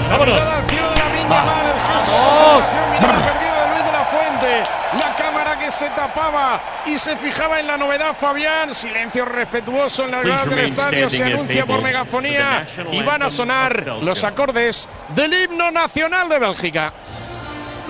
Vámonos. Mirada al cielo de la Viña Mal, el gesto de mirada perdida de Luis de la Fuente. La cámara que se tapaba y se fijaba en la novedad, Fabián. Silencio respetuoso en las gradas del estadio. Se anuncia por megafonía y van a sonar los acordes del himno nacional de Bélgica.